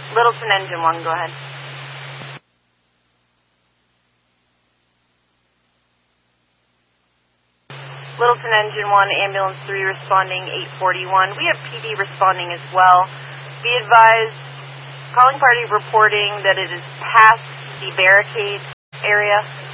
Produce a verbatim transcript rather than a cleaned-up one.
Littleton Engine one, go ahead. Littleton Engine one, Ambulance three responding eight forty-one. We have P D responding as well. Be advised, calling party reporting that it is past the barricade area.